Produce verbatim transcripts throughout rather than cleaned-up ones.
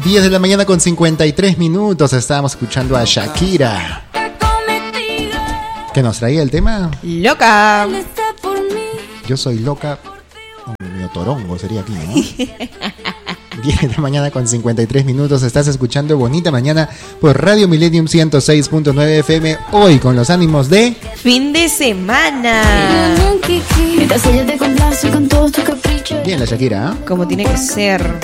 diez de la mañana con cincuenta y tres minutos. Estábamos escuchando a Shakira. ¿Qué nos traía el tema? Loca. Yo soy loca. Medio torongo sería aquí, ¿no? diez de la mañana con cincuenta y tres minutos. Estás escuchando Bonita Mañana por Radio Millennium ciento seis punto nueve F M. Hoy con los ánimos de fin de semana. Bien la Shakira, ¿eh? Como tiene que ser.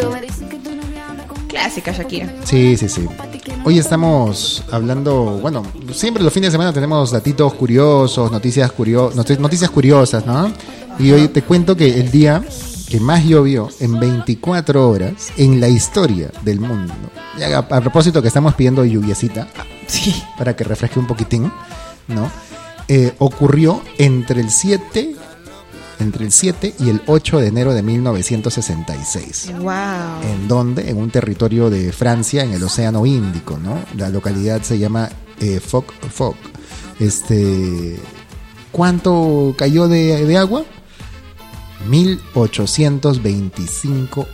Clásica Shakira. Sí, sí, sí. Hoy estamos hablando, bueno, siempre los fines de semana tenemos datitos curiosos, noticias curio- noticias curiosas, ¿no? Y hoy te cuento que el día que más llovió en veinticuatro horas en la historia del mundo. Y a, a propósito que estamos pidiendo lluviecita, sí, para que refresque un poquitín, ¿no? Eh, ocurrió entre el siete, entre el siete y el ocho de enero de mil novecientos sesenta y seis. Wow. ¿En dónde? En un territorio de Francia, en el Océano Índico, ¿no? La localidad se llama eh, Foc Foc. Este, ¿cuánto cayó de, de agua? mil ochocientos veinticinco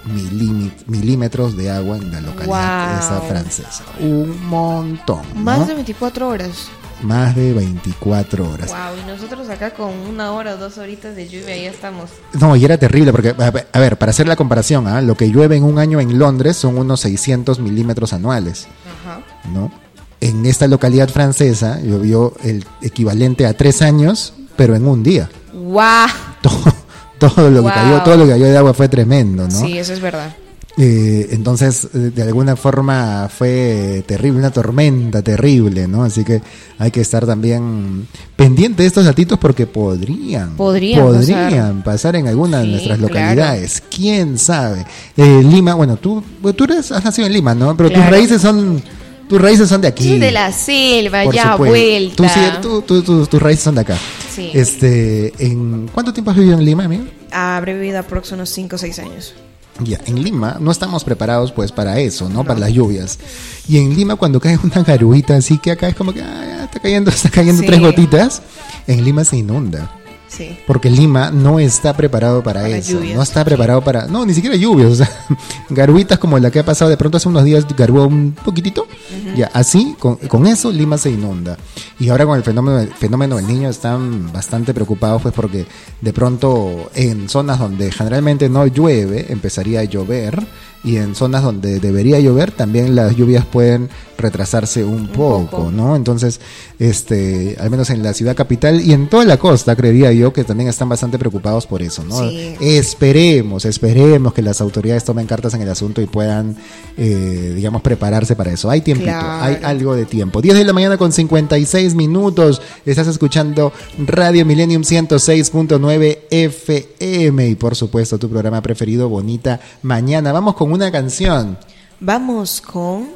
milímetros de agua en la localidad wow. esa francesa. Un montón, ¿no? Más de veinticuatro horas. Más de veinticuatro horas. Wow, y nosotros acá con una hora o dos horitas de lluvia ya estamos. No, y era terrible porque, a ver, para hacer la comparación, ¿eh? Lo que llueve en un año en Londres son unos seiscientos milímetros anuales. Ajá. ¿No? En esta localidad francesa llovió el equivalente a tres años, pero en un día. Wow. Todo, todo lo wow. que cayó, todo lo que cayó de agua fue tremendo, ¿no? Sí, eso es verdad. Eh, entonces, de alguna forma fue terrible, una tormenta terrible, ¿no? Así que hay que estar también pendiente de estos datitos porque podrían, podrían, podrían pasar. pasar en alguna sí, de nuestras localidades. Claro. ¿Quién sabe? Eh, Lima, bueno, tú, tú eres, has nacido en Lima, ¿no? Pero claro. tus raíces son... Tus raíces son de aquí. Sí, de la selva, ya vuelta. Tú, sí, tú, tú, tú, tus raíces son de acá. Sí. Este, ¿en cuánto tiempo has vivido en Lima, amigo? Habré vivido aproximadamente unos cinco o seis años. Ya, en Lima no estamos preparados pues para eso, ¿no? no. Para las lluvias. Y en Lima cuando cae una garuita así que acá es como que ah, está cayendo, está cayendo sí. tres gotitas, en Lima se inunda. Sí. Porque Lima no está preparado para, para eso, lluvias. no está preparado para, no, ni siquiera lluvias, o sea, garuitas como la que ha pasado de pronto hace unos días, garuó un poquitito, uh-huh. ya, así, con, con eso Lima se inunda. Y ahora con el fenómeno, el fenómeno del Niño están bastante preocupados pues porque de pronto en zonas donde generalmente no llueve, empezaría a llover, y en zonas donde debería llover también las lluvias pueden retrasarse un, un poco, poco, ¿no? Entonces, este, al menos en la ciudad capital y en toda la costa, creería yo que también están bastante preocupados por eso, ¿no? Sí. Esperemos, esperemos que las autoridades tomen cartas en el asunto y puedan, eh, digamos, prepararse para eso. Hay tiempito, claro. hay algo de tiempo. diez de la mañana con cincuenta y seis minutos. Estás escuchando Radio Millennium ciento seis punto nueve F M y por supuesto tu programa preferido, Bonita Mañana. Vamos con una canción. Vamos con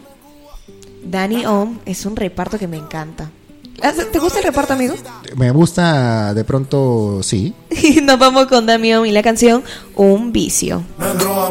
Dani Om. Es un reparto que me encanta. ¿Te gusta el reparto, amigo? Me gusta, de pronto, sí. Nos vamos con Dani Om y la canción Un Vicio. Me entró a